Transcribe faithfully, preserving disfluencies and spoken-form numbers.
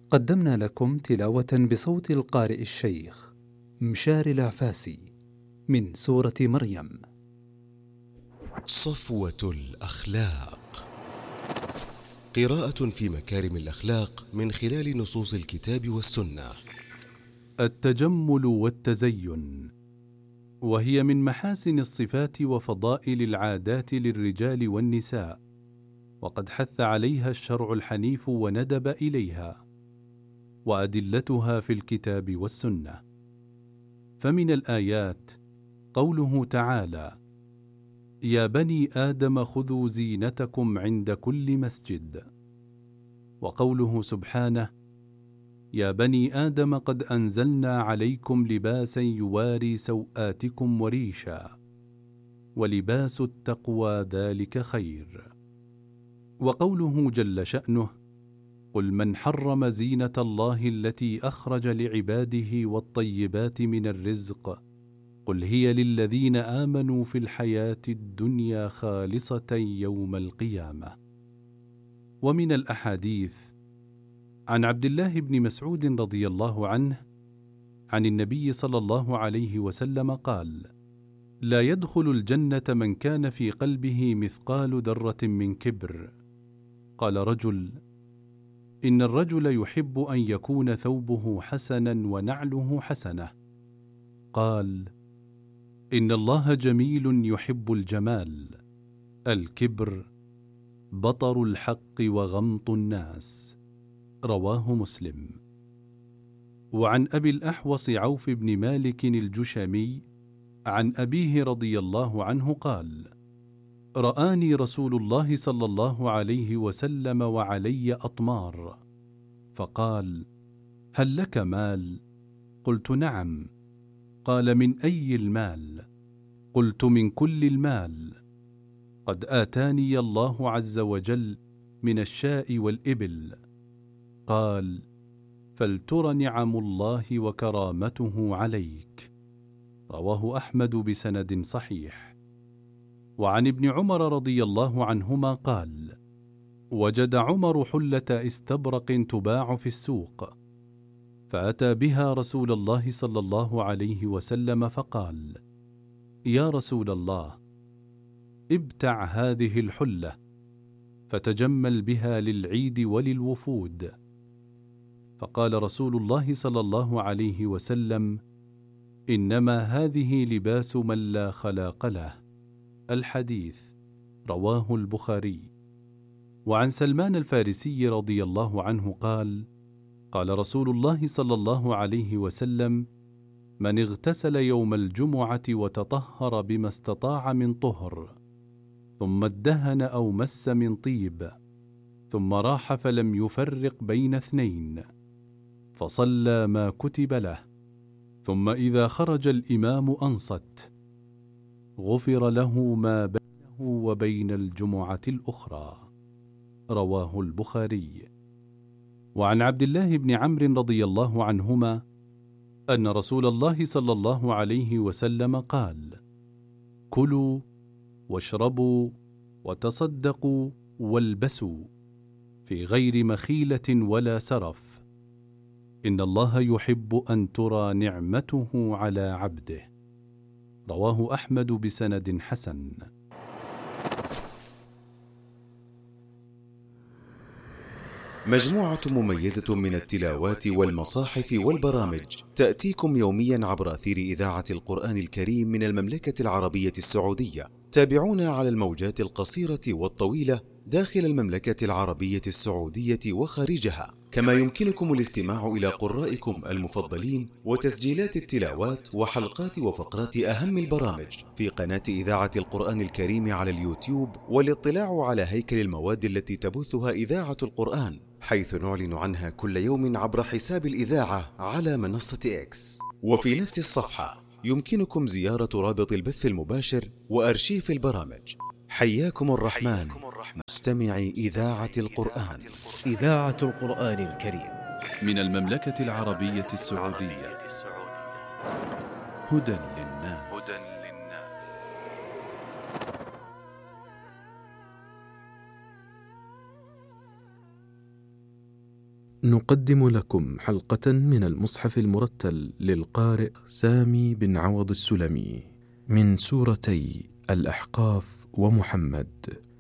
قدمنا لكم تلاوة بصوت القارئ الشيخ مشاري العفاسي من سورة مريم. صفوة الأخلاق، قراءة في مكارم الأخلاق من خلال نصوص الكتاب والسنة. التجمل والتزين، وهي من محاسن الصفات وفضائل العادات للرجال والنساء، وقد حث عليها الشرع الحنيف وندب إليها، وأدلتها في الكتاب والسنة. فمن الآيات قوله تعالى: يا بني آدم خذوا زينتكم عند كل مسجد، وقوله سبحانه: يا بني آدم قد أنزلنا عليكم لباسا يواري سوآتكم وريشا ولباس التقوى ذلك خير. وقوله جل شأنه: قل من حرم زينة الله التي أخرج لعباده والطيبات من الرزق قل هي للذين آمنوا في الحياة الدنيا خالصة يوم القيامة. ومن الأحاديث عن عبد الله بن مسعود رضي الله عنه عن النبي صلى الله عليه وسلم قال: لا يدخل الجنة من كان في قلبه مثقال ذرة من كبر. قال رجل: إن الرجل يحب أن يكون ثوبه حسنا ونعله حسنة. قال: إن الله جميل يحب الجمال. الكبر بطر الحق وغمط الناس. رواه مسلم. وعن أبي الأحوص عوف بن مالك الجشمي عن أبيه رضي الله عنه قال: رآني رسول الله صلى الله عليه وسلم وعلي أطمار، فقال: هل لك مال؟ قلت: نعم. قال: من أي المال؟ قلت: من كل المال. قد آتاني الله عز وجل من الشاء والإبل. قال: فلتر نعم الله وكرامته عليك. رواه أحمد بسند صحيح. وعن ابن عمر رضي الله عنهما قال: وجد عمر حلة استبرق تباع في السوق، فأتى بها رسول الله صلى الله عليه وسلم فقال: يا رسول الله، ابتع هذه الحلة فتجمل بها للعيد وللوفود. فقال رسول الله صلى الله عليه وسلم: إنما هذه لباس من لا خلاق له. الحديث رواه البخاري. وعن سلمان الفارسي رضي الله عنه قال: قال رسول الله صلى الله عليه وسلم: من اغتسل يوم الجمعة وتطهر بما استطاع من طهر، ثم ادهن أو مس من طيب، ثم راح فلم يفرق بين اثنين، فصلى ما كتب له، ثم إذا خرج الإمام أنصت، غفر له ما بينه وبين الجمعة الأخرى. رواه البخاري. وعن عبد الله بن عمرو رضي الله عنهما أن رسول الله صلى الله عليه وسلم قال: كلوا واشربوا وتصدقوا والبسوا في غير مخيلة ولا سرف، إن الله يحب أن ترى نعمته على عبده. رواه أحمد بسند حسن. مجموعة مميزة من التلاوات والمصاحف والبرامج تأتيكم يوميا عبر أثير إذاعة القرآن الكريم من المملكة العربية السعودية. تابعونا على الموجات القصيرة والطويلة داخل المملكة العربية السعودية وخارجها، كما يمكنكم الاستماع إلى قرائكم المفضلين وتسجيلات التلاوات وحلقات وفقرات أهم البرامج في قناة إذاعة القرآن الكريم على اليوتيوب، والاطلاع على هيكل المواد التي تبثها إذاعة القرآن، حيث نعلن عنها كل يوم عبر حساب الإذاعة على منصة إكس. وفي نفس الصفحة يمكنكم زيارة رابط البث المباشر وأرشيف البرامج. حياكم الرحمن مستمعي إذاعة القرآن. إذاعة القرآن الكريم من المملكة العربية السعودية. هدى للناس. نقدم لكم حلقة من المصحف المرتل للقارئ سامي بن عوض السلمي من سورتي الأحقاف ومحمد.